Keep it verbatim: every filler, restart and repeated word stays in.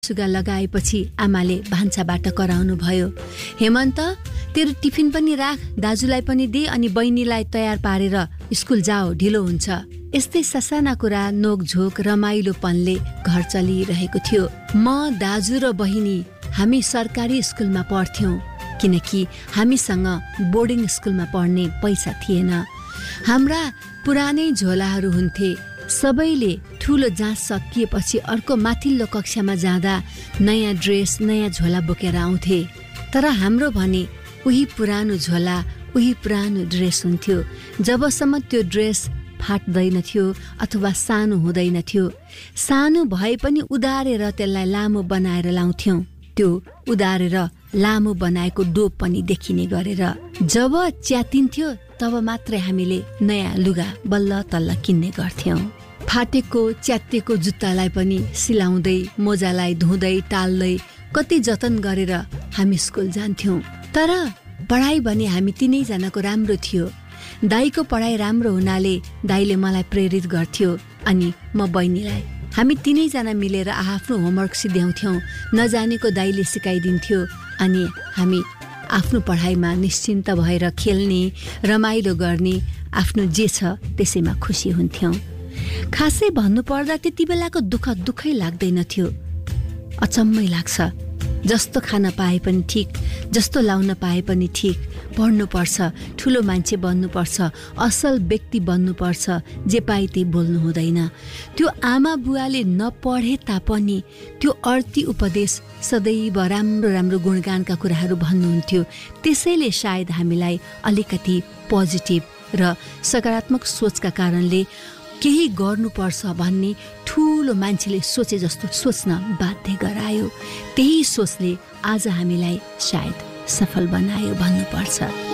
सुगा लगाएपछि आमाले भान्साबाट कराउनु भयो, हेमन्त तेरो टिफिन पनि राख, दाजुलाई पनि दे अनि बहिनीलाई तयार पारेर स्कुल जाओ, ढिलो हुन्छ। यस्तै ससाना कुरा नोकझोक रमाइलोपनले घर चलिरहेको थियो। म दाजु र बहिनी हामी सरकारी स्कुलमा पढ्थ्यौं किनकि हामीसँग बोर्डिङ स्कुलमा पढ्ने पैसा थिएन। हाम्रा पुरानै झोलाहरू हुन्थे। सबैले ठुलो जाँच सकिएपछि अर्को माथिल्लो कक्षामा जाँदा नयाँ ड्रेस नयाँ झोला बोकेर आउँथे। तर हाम्रो भने उही पुरानो झोला उही पुरानो ड्रेस हुन्थ्यो जबसम्म त्यो ड्रेस फाट्दैनथ्यो अथवा सानो हुँदैनथ्यो। सानो भए पनि उदारेर त्यसलाई लामो बनाएर लाउँथ्यौं। त्यो उदारेर लामो बनाएको डोप पनि देखिने गरेर जब च्यातिन्थ्यो तब मात्रै हामीले नयाँ लुगा बल्ल तल्ल किन्ने गर्थ्यौं। फाटेको च्यातिएको जुत्तालाई पनि सिलाउँदै मोजालाई धुँदै टाल्दै कति जतन गरेर हामी स्कुल जान्थ्यौं। तर पढाइ भने हामी तिनैजनाको राम्रो थियो। दाइको पढाइ राम्रो हुनाले दाइले मलाई प्रेरित गर्थ्यो अनि म बहिनीलाई। हामी तिनैजना मिलेर आफ्नो होमवर्क सिध्याउँथ्यौं। नजानेको दाइले सिकाइदिन्थ्यो अनि हामी आफ्नो पढाइमा निश्चिन्त भएर खेल्ने रमाइलो गर्ने आफ्नो जे छ त्यसैमा खुसी हुन्थ्यौं। खासै भन्नुपर्दा त्यति बेलाको दुःख दुःखै लाग्दैनथ्यो। अचम्मै लाग्छ। जस्तो खान पाए पनि ठिक, जस्तो लाउन पाए पनि ठिक, पढ्नुपर्छ, ठुलो मान्छे बन्नुपर्छ, असल व्यक्ति बन्नुपर्छ, जे पाए त्यही बोल्नु हुँदैन। त्यो आमा बुवाले नपढे तापनि त्यो अर्थी उपदेश सदैव राम्रो राम्रो गुणगानका कुराहरू भन्नुहुन्थ्यो। त्यसैले सायद हामीलाई अलिकति पोजिटिभ र सकारात्मक सोचका कारणले केही गर्नुपर्छ भन्ने ठुलो मान्छेले सोचे जस्तो सोच्न बाध्य गरायो। त्यही सोचले आज हामीलाई सायद सफल बनायो भन्नुपर्छ।